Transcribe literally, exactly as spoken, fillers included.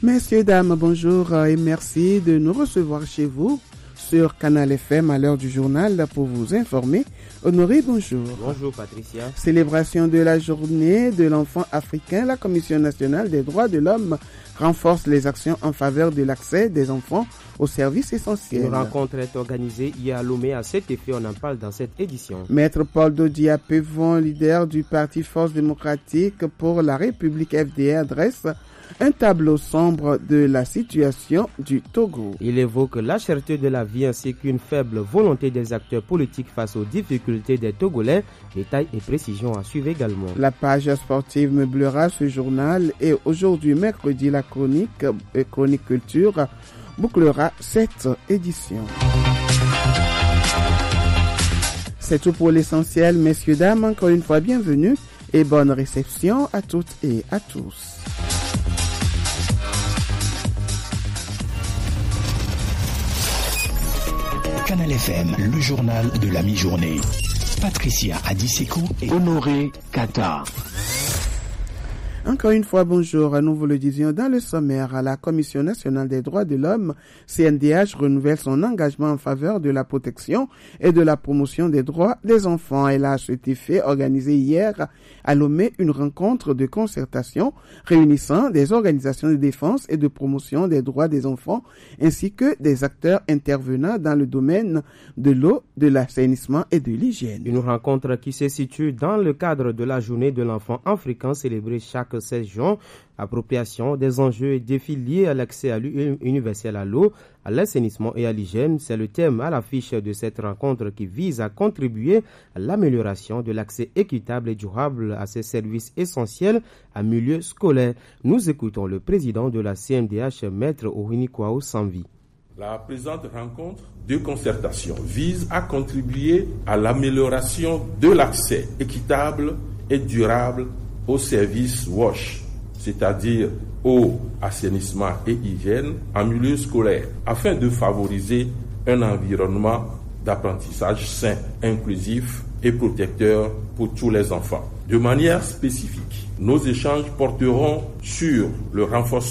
Messieurs, dames, bonjour et merci de nous recevoir chez vous sur Canal F M à l'heure du journal pour vous informer. Honoré, bonjour. Bonjour Patricia. Célébration de la journée de l'enfant africain, la Commission nationale des droits de l'homme renforce les actions en faveur de l'accès des enfants aux services essentiels. Une rencontre est organisée hier à Lomé. À cet effet, on en parle dans cette édition. Maître Paul Dodia Pevon, leader du parti Force démocratique pour la République F D R, dresse un tableau sombre de la situation du Togo. Il évoque la cherté de la vie ainsi qu'une faible volonté des acteurs politiques face aux difficultés des Togolais. Détails et précisions à suivre également. La page sportive meublera ce journal et aujourd'hui, mercredi, la chronique, euh, chronique culture bouclera cette édition. C'est tout pour l'essentiel, messieurs, dames. Encore une fois, bienvenue et bonne réception à toutes et à tous. Canal F M, le journal de la mi-journée. Patricia Adiseko et Honoré Kata. Encore une fois, bonjour. Nous vous le disions dans le sommaire, la Commission nationale des droits de l'homme, C N D H, renouvelle son engagement en faveur de la protection et de la promotion des droits des enfants. Elle a à cet effet organisé hier à Lomé une rencontre de concertation réunissant des organisations de défense et de promotion des droits des enfants ainsi que des acteurs intervenant dans le domaine de l'eau, de l'assainissement et de l'hygiène. Une rencontre qui se situe dans le cadre de la journée de l'enfant africain célébrée chaque seize juin, appropriation des enjeux et défis liés à l'accès universel à l'eau, à l'assainissement et à l'hygiène. C'est le thème à l'affiche de cette rencontre qui vise à contribuer à l'amélioration de l'accès équitable et durable à ces services essentiels à milieu scolaire. Nous écoutons le président de la C N D H, Maître Ohini Kwao Sanvi. La présente rencontre de concertation vise à contribuer à l'amélioration de l'accès équitable et durable aux services WASH, c'est-à-dire eau, assainissement et hygiène en milieu scolaire, afin de favoriser un environnement d'apprentissage sain, inclusif et protecteur pour tous les enfants. De manière spécifique, nos échanges porteront sur le renforcement